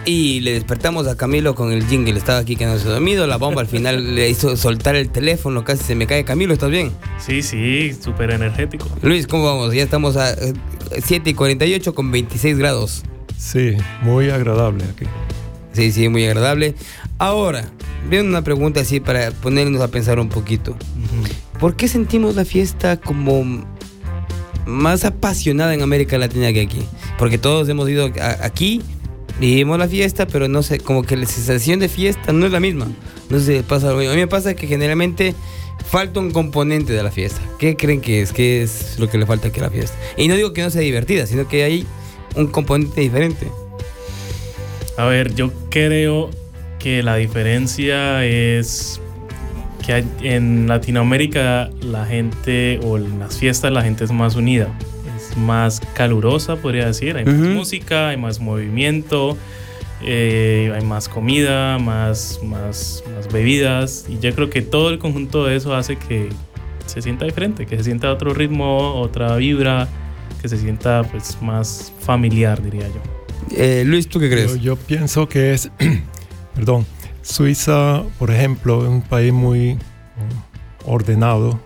Y le despertamos a Camilo con el jingle. Estaba aquí quedándose dormido. La bomba al final le hizo soltar el teléfono. Casi se me cae. Camilo, ¿estás bien? Sí, súper energético. Luis, ¿cómo vamos? Ya estamos a 7:48 con 26 grados. Sí, muy agradable aquí. Sí, muy agradable. Ahora, viene una pregunta así para ponernos a pensar un poquito. ¿Por qué sentimos la fiesta como más apasionada en América Latina que aquí? Porque todos hemos ido aquí, vivimos la fiesta, pero no sé, como que la sensación de fiesta no es la misma. No sé si pasa lo mismo. A mí me pasa que generalmente falta un componente de la fiesta. ¿Qué creen que es? ¿Qué es lo que le falta aquí a la fiesta? Y no digo que no sea divertida, sino que hay un componente diferente. A ver, yo creo que la diferencia es que en Latinoamérica la gente, o en las fiestas la gente es más unida, es más calurosa, podría decir. Hay más música, hay más movimiento, hay más comida, más bebidas, y yo creo que todo el conjunto de eso hace que se sienta diferente, que se sienta otro ritmo, otra vibra, que se sienta pues más familiar, diría yo. Luis, ¿tú qué crees? Yo pienso que es, perdón, Suiza, por ejemplo, es un país muy ordenado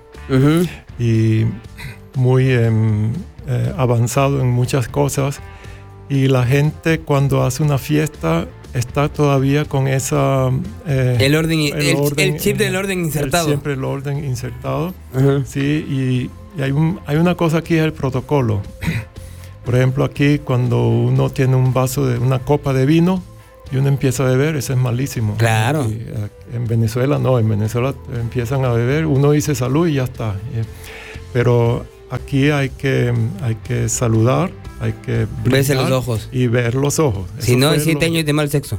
y muy avanzado en muchas cosas, y la gente cuando hace una fiesta está todavía con esa... el chip del orden insertado. Siempre el orden insertado. Sí, y hay una cosa aquí, es el protocolo. Por ejemplo, aquí cuando uno tiene un vaso de una copa de vino y uno empieza a beber, eso es malísimo. Claro. Y en Venezuela no, en Venezuela empiezan a beber, uno dice salud y ya está. Pero aquí hay que saludar, hay que verse los ojos y ver los ojos. Si no, hay 7 años de mal sexo.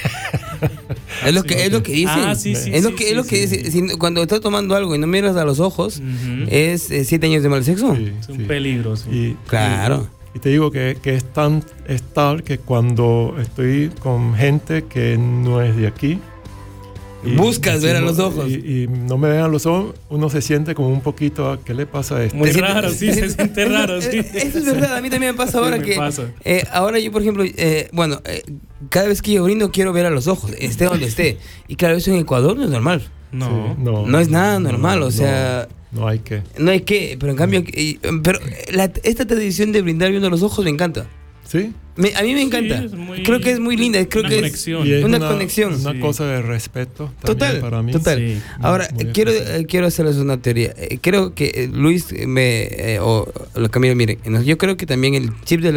Es lo que dicen. Es lo que dice. Cuando estás tomando algo y no miras a los ojos, es 7 años de mal sexo. Es un peligro, sí. Claro. Y te digo que es tal que cuando estoy con gente que no es de aquí, buscas ver a los ojos y no me ven a los ojos, uno se siente como un poquito, ¿qué le pasa a esto? Muy raro, sí, se siente raro, sí. Eso es verdad, a mí también me pasa ahora ahora yo, por ejemplo, cada vez que yo brindo quiero ver a los ojos, esté donde esté. Y claro, eso en Ecuador no es normal. No es nada normal, o sea... No hay que. Pero en cambio, esta tradición de brindar viendo a los ojos me encanta. ¿Sí? A mí me encanta. Creo que es muy linda. Creo que conexión. Es una conexión. Una cosa de respeto total para mí. Total. Sí, ahora, quiero hacerles una teoría. Creo que Luis o Camilo, miren, yo creo que también el chip de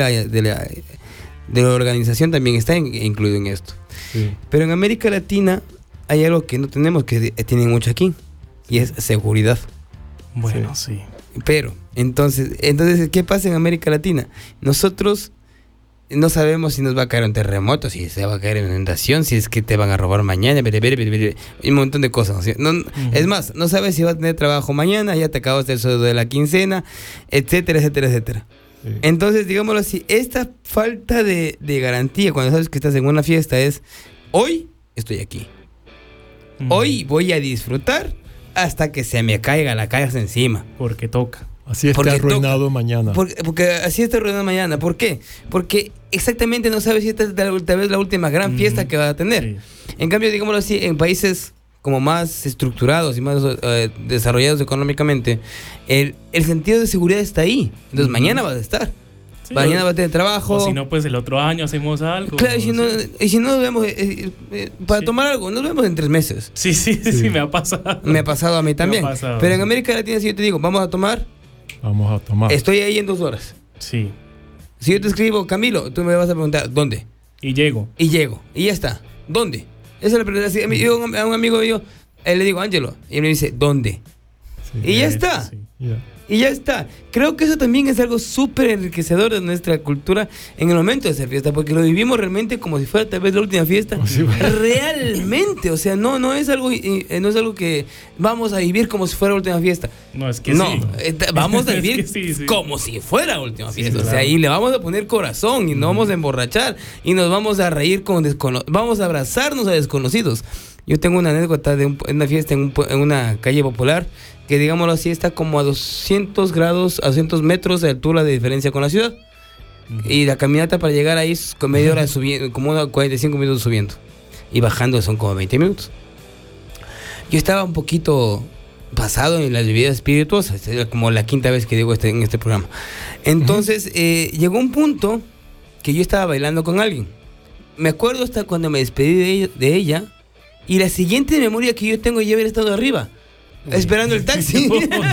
la organización también está incluido en esto. Sí. Pero en América Latina hay algo que no tenemos, que tienen mucho aquí, y es seguridad. Bueno, sí. Pero, entonces, ¿qué pasa en América Latina? Nosotros no sabemos si nos va a caer un terremoto, si se va a caer una inundación, si es que te van a robar mañana, un montón de cosas. Es más, no sabes si vas a tener trabajo mañana, ya te acabaste el sueldo de la quincena, etcétera. Sí. Entonces, digámoslo así, esta falta de garantía cuando sabes que estás en una fiesta es: hoy estoy aquí, hoy voy a disfrutar hasta que se me caiga la casa encima. Porque toca. Así está arruinado mañana. Porque así está arruinado mañana. ¿Por qué? Porque exactamente no sabes si esta es tal vez la última gran fiesta que va a tener. Sí. En cambio, digámoslo así, en países como más estructurados y más desarrollados económicamente, el sentido de seguridad está ahí. Entonces mañana vas a estar. Sí, mañana va a tener trabajo. O si no, pues el otro año hacemos algo. Claro, y si no nos vemos para tomar algo, nos vemos en 3 meses. Sí, me ha pasado. Me ha pasado a mí también. Pero en América Latina, si yo te digo, vamos a tomar. Estoy ahí en 2 horas. Sí. Si yo te escribo, Camilo, tú me vas a preguntar, ¿dónde? Y llego. Y ya está. ¿Dónde? Esa es la pregunta. Yo a un amigo mío, le digo, Ángelo, y él me dice, ¿dónde? Sí, y ya está. Sí. Yeah. Y ya está. Creo que eso también es algo súper enriquecedor de nuestra cultura en el momento de hacer fiesta, porque lo vivimos realmente como si fuera tal vez la última fiesta. Realmente, o sea, no es algo que vamos a vivir como si fuera la última fiesta. No, es que vamos a vivir como si fuera la última fiesta. Claro. O sea, y le vamos a poner corazón y nos vamos a emborrachar y nos vamos a reír vamos a abrazarnos a desconocidos. Yo tengo una anécdota de una fiesta en una calle popular que, digámoslo así, está como a 200 metros de altura de diferencia con la ciudad. Y la caminata para llegar ahí es con media hora subiendo, como 45 minutos subiendo. Y bajando son como 20 minutos. Yo estaba un poquito pasado en las bebidas espirituosas, era como la quinta vez que digo en este programa. Entonces llegó un punto que yo estaba bailando con alguien. Me acuerdo hasta cuando me despedí de ella, y la siguiente memoria que yo tengo es haber estado arriba, esperando el taxi.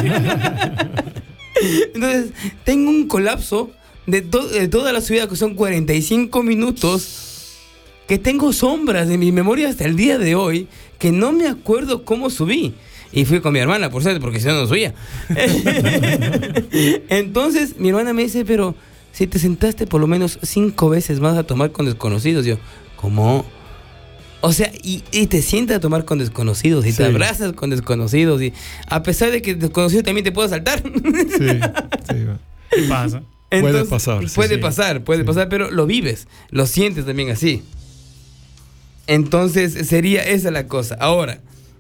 Entonces tengo un colapso de toda la subida, que son 45 minutos, que tengo sombras en mi memoria hasta el día de hoy, que no me acuerdo cómo subí. Y fui con mi hermana, por cierto, porque si no, no subía. Entonces mi hermana me dice, pero si te sentaste por lo menos 5 veces más a tomar con desconocidos. Yo, ¿cómo? O sea, y te sientas a tomar con desconocidos, y te abrazas con desconocidos, y a pesar de que el desconocido también te puede asaltar. Sí. ¿Qué pasa? Entonces, puede pasar, puede pasar, pero lo vives, lo sientes también así. Entonces sería esa la cosa. Ahora,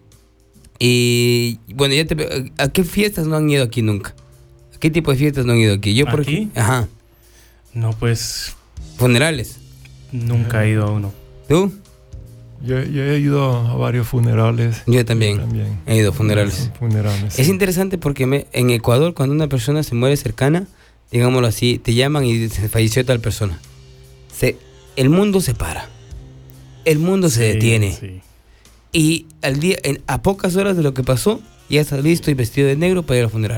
y bueno, ¿a qué fiestas no han ido aquí nunca? ¿A qué tipo de fiestas no han ido aquí? Yo por ¿Aquí? Ajá. No, pues Funerales. nunca he ido a uno. ¿Tú? Yo he ido a varios funerales. Yo también he ido a funerales. Es interesante porque en Ecuador, cuando una persona se muere cercana, digámoslo así, te llaman y se falleció tal persona, el mundo se para, el mundo se detiene. Sí. Y a pocas horas de lo que pasó, ya estás listo y vestido de negro para ir al funeral.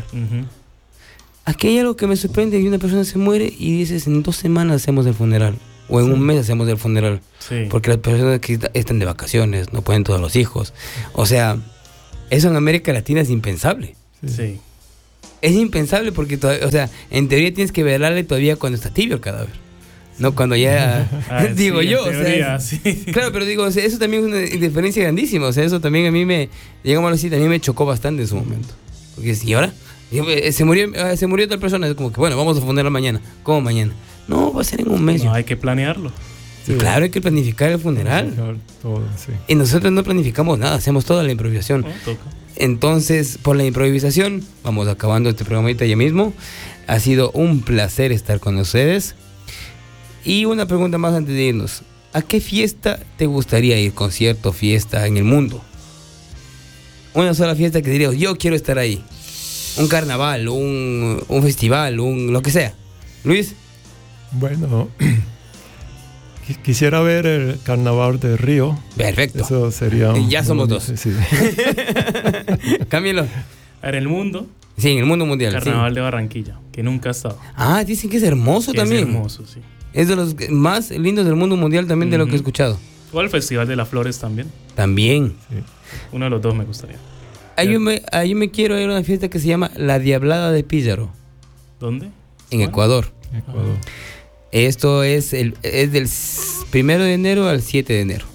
Aquí hay algo que me sorprende, que una persona se muere y dices, en 2 semanas hacemos el funeral, o en un mes hacemos el funeral. Sí. Porque las personas que están de vacaciones, no pueden todos los hijos. O sea, eso en América Latina es impensable. Sí. Es impensable porque, o sea, en teoría tienes que velarle todavía cuando está tibio el cadáver. No cuando ya... digo yo, teoría, o sea... Claro, pero digo, o sea, eso también es una diferencia grandísima. O sea, eso también a mí digamos así, también me chocó bastante en su momento. Porque, ¿y ahora? Se murió tal persona. Es como que, bueno, vamos a funeral mañana. ¿Cómo mañana? No, va a ser en un mes. No, hay que planearlo. Sí. Claro, hay que planificar el funeral. Todo, sí. Y nosotros no planificamos nada, hacemos toda la improvisación. Toca. Entonces, por la improvisación, vamos acabando este programita ya mismo. Ha sido un placer estar con ustedes. Y una pregunta más antes de irnos. ¿A qué fiesta te gustaría ir? Concierto, fiesta en el mundo. Una sola fiesta que dirías, yo quiero estar ahí. Un carnaval, un festival, lo que sea. Luis. Bueno, quisiera ver el carnaval de Río. Perfecto. Eso sería... Ya somos 2. Sí. Camilo. En el mundo. Sí, en el mundo mundial. Carnaval de Barranquilla, que nunca ha estado. Ah, dicen que es hermoso también. Es hermoso, sí. Es de los más lindos del mundo mundial también, de lo que he escuchado. O el Festival de las Flores también. También. Sí. Uno de los 2 me gustaría. Ahí me quiero ir a una fiesta que se llama La Diablada de Píllaro. ¿Dónde? En Ecuador. Esto es del 1 de enero al 7 de enero.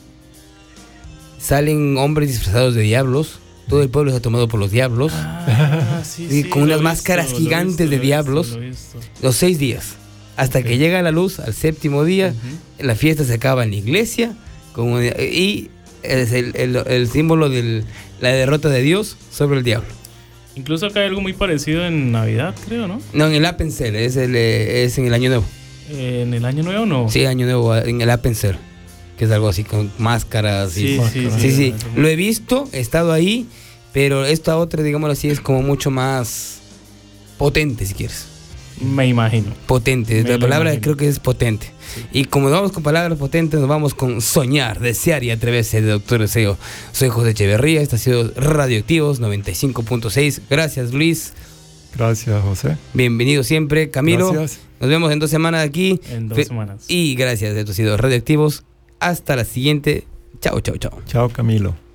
Salen hombres disfrazados de diablos. Todo el pueblo está tomado por los diablos. Sí, con unas máscaras gigantes de diablos. Los 6 días. Hasta que llega la luz al 7º día. La fiesta se acaba en la iglesia. Y es el símbolo de la derrota de Dios sobre el diablo. Incluso acá hay algo muy parecido en Navidad, creo, ¿no? No, en el Appenzell, es en el Año Nuevo. ¿En el Año Nuevo no? Sí, Año Nuevo, en el Appenzell, que es algo así con máscaras. Sí. Lo he visto, he estado ahí, pero esta otra, digámoslo así, es como mucho más potente, si quieres. Me imagino. Potente, la palabra creo que es potente. Sí. Y como nos vamos con palabras potentes, nos vamos con soñar, desear y atreverse de Doctor Deseo. Soy José Echeverría, esto ha sido Radioactivos 95.6. Gracias, Luis. Gracias, José. Bienvenido siempre, Camilo. Gracias. Nos vemos en 2 semanas aquí. En 2 semanas. Y gracias, esto ha sido Radioactivos. Hasta la siguiente. Chao. Chao, Camilo.